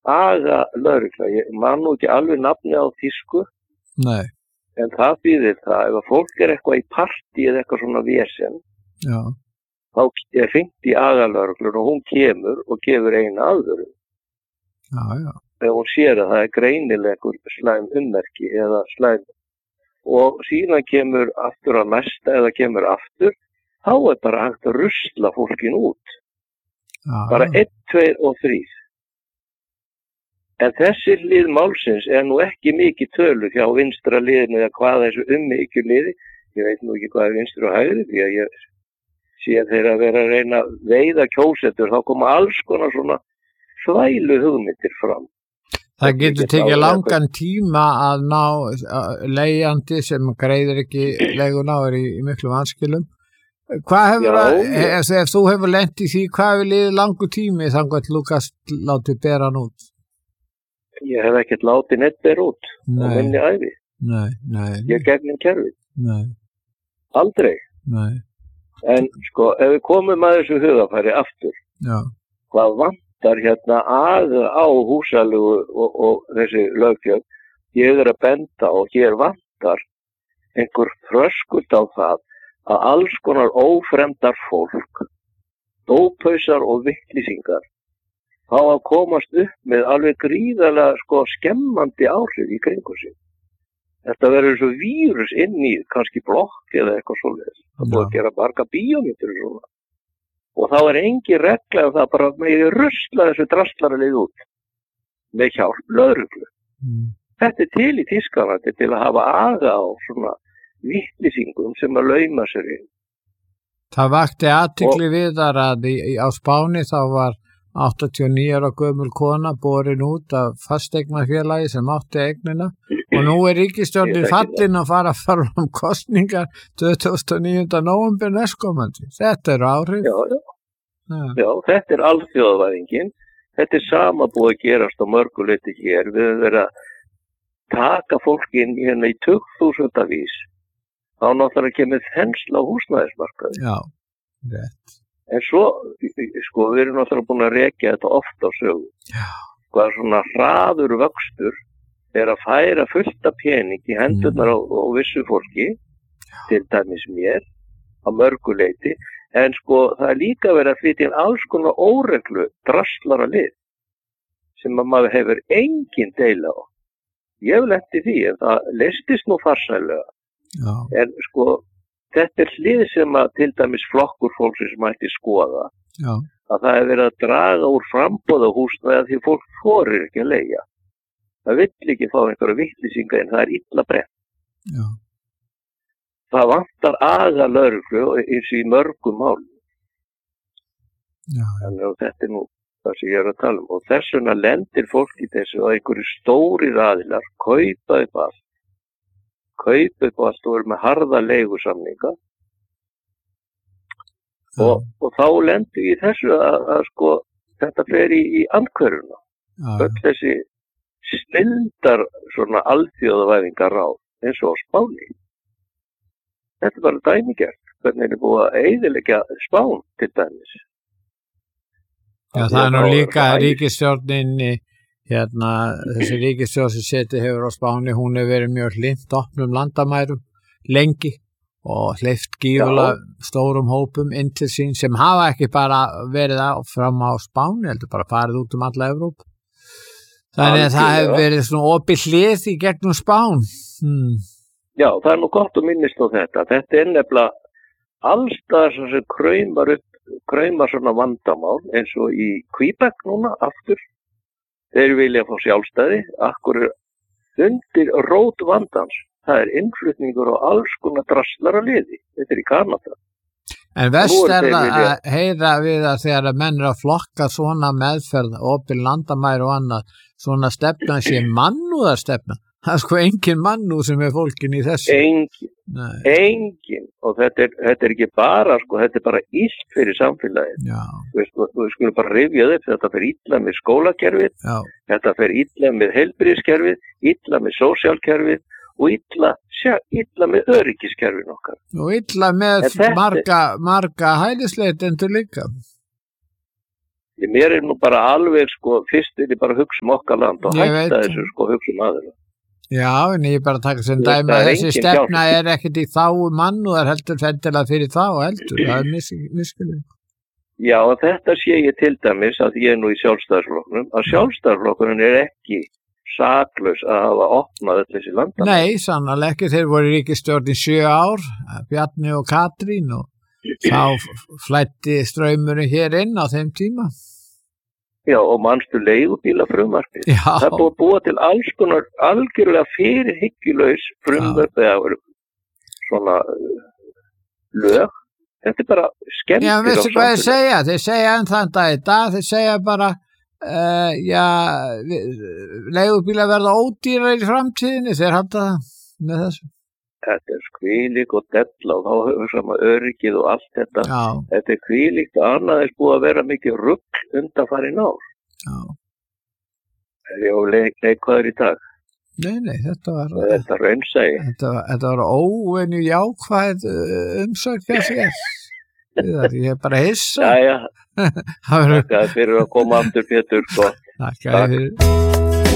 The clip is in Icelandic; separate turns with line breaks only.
aga lögregla, ég man nú ekki alveg nafni á þýsku.
Nei.
En það þýðir það, ef að fólk eitthvað í partí eða eitthvað svona vesen,
já.
Þá er hringt í agalögregluna og hún kemur og gefur eina aðvörun.
Já.
Þegar hún sér að það er greinilegur slæm ummerki eða slæm. Og síðan kemur aftur að næsta eða kemur aftur, þá er bara hægt að rusla fólkin út. Bara 1, 2 og 3. En þessi hlið málsins er nú ekki mikið tölu hjá vinstra liðinu eða hvað þessu ummikið liði. Ég veit nú ekki hvað er vinstri og hægri því að ég sé þeirra að vera að reyna að veiða kjósendur, þá koma alls konar svona þvælu hugmyndir fram.
Það getur tekið langan tíma að ná leigjandi sem greiðir ekki leiguna og er í miklum vanskilum. Hvað hefur ef þú hefur lent í því, hvað hefur liðið langu tími þangað til Lukas látið bera hann út?
Ég hef ekkert látið neitt bera út á minni ævi.
Nei.
Ég gegnum kerfið.
Nei.
Aldrei.
Nei.
En sko, ef við komum að þessu hugafæri aftur, hvað vantar hérna á húsalugu og þessi löggjöf, ég er að benda og hér vantar einhver þröskuld á það að alls konar ófremdar fólk, dópausar og vittlýsingar, fá að komast upp með alveg gríðarlega skemmandi áhrif í kringu sig. Þetta verður svo vírus inn í kannski blokk eða eitthvað svoleiðis. Það búið að gera marga bíómyndir og svona. Og þá er engin regla það bara með rusla þessu draslaralið út með hjálp lögreglu. Þetta er til í Þýskalandi til að hafa aga á svona vittlýsingum sem að lauma sér inn.
Það vakti athygli við þar að á Spáni þá var 89 ára gömul kona borin út af fasteignafélagi sem átti eignina og nú er ríkisstjórnin fallin að fara fram kosningar 29. nóvember næstkomandi. Þetta er áhrif. Já,
þetta er alþjóðavæðingin. Þetta er sama búið að gerast á mörgu leyti hér. Við höfum verið að taka fólkin hérna í 20.000 vís. Þá náttúrulega kemur þensla á húsnæðismarkaði.
Já, rétt.
En svo, við erum náttúrulega búin að rekja þetta oft á sögu.
Já.
Hvað svona hraður vöxtur er að færa fullt af pening í hendurnar á vissu fólki, til dæmis mér, á mörgu leyti, en það er líka verið að flytja inn alls konar óreglu draslara lið, sem að maður hefur engin deila á. Ég hef lent í því, en það leystist nú farsælega.
Já.
En þetta er hlið sem að til dæmis flokkur fólksins mætti skoða.
Já.
Að það er verið að draga úr framboð á húsnæði því fólk þorir ekki að leigja. Það vill ekki fá einhverja vittlýsinga en það er illa brennt.
Já.
Það vantar aga lögreglu eins og í mörgum málum.
Já.
Þannig að þetta er nú það sem ég er að tala um. Og þess vegna lendir fólk í þessu að einhverju stórir aðilar kaupa upp allt og eru með harða leigusamninga og þá lendir í þessu að þetta fer í andhverfuna. Öll þessi snildar svona alþjóðavæðingaráð eins og á Spáni. Þetta er bara dæmigert, hvernig er búið að eyðileggja Spán til dæmis.
Já, það er nú líka ríkisstjórnin þessi ríkisstjórn sem setið hefur á Spáni, hún hefur verið mjög hlynnt opnum landamærum lengi og hleypt gífulega stórum hópum inn til sín sem hafa ekki bara verið fram á Spáni, heldur bara farið út alla Evrópu. Þannig að það hefur verið svona opið hlið í gegnum Spán.
Já, það er nú gott að minnist á þetta. Þetta er nefnilega allstaðar sem kraumar svona vandamál eins og í Quebec núna aftur. Þeir vilja fá sjálfstæði, akkur undir rót vandans. Það er innflutningur og alls konar draslar að liði. Þetta er í Kanada.
En verst er að heyra við að þegar að menn er að flokka svona meðferð, opin landamæri og annað, svona stefna sé mannúðarstefna. Það er engin mannúð sem er fólkin í þessu. Engin. Og þetta er ekki bara, þetta er bara illt fyrir samfélagið.
Já. Við skulum bara rifja upp, þetta fer illa með skólakerfið, þetta fer illa með heilbrigðiskerfið, illa með sósíalkerfið og illa með öryggiskerfið okkar.
Og illa með marga hælisleitendur líka.
Mér nú bara alveg sko, fyrst bara hugsa okkar land og hætta þessu sko hugsa aðra.
Já, en ég bara taka sem dæmi að þessi stefna ekkert í þá mannúðar heldur fendilega fyrir þá heldur, það misskilning.
Já, og þetta sé ég til dæmis að ég nú í Sjálfstæðisflokknum, að Sjálfstæðisflokkurinn ekki saklaus að hafa opnað þessi landamæri.
Nei, sannarlega ekki, þeir voru í ríkisstjórn í 7 ár, Bjarni og Katrín og þá flætti straumurinn hér inn á þeim tíma.
Já, og manstu leigubílafrumvarpið. Það er búið að búa til alls konar algjörlega fyrirhyggjulaus frumvarp eða svona lög. Þetta bara skemmtir.
Já, veistu hvað þeir segja? Þeir segja þann dag í dag, þeir segja bara leigubílar verða ódýrar í framtíðinni, þeir halda það með þessu.
Þetta skvílík og della og þá höfum sama öryggið og allt þetta.
Já.
Þetta skvílíkt og annað búið að vera mikið rugl undanfarin ár.
Já.
Ég á leikvaður í dag.
Nei, þetta var...
Þetta raunsægi.
Þetta var óvenju jákvæð umsökja sér. Ég bara hissa.
Jæja. Takk fyrir að koma aftur, Pétur.
Takk fyrir.